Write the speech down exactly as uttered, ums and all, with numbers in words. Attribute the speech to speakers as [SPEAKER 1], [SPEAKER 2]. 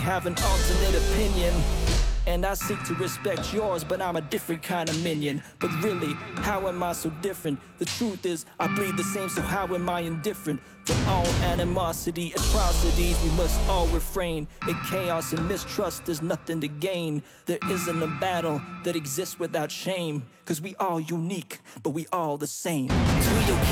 [SPEAKER 1] have an alternate opinion, and I seek to respect yours, but I'm a different kind of minion. But really, how am I so different? The truth is, I bleed the same, so how am I indifferent? From all animosity, atrocities, we must all refrain. In chaos and mistrust, there's nothing to gain. There isn't a battle that exists without shame, cause we all unique, but we all the same. To your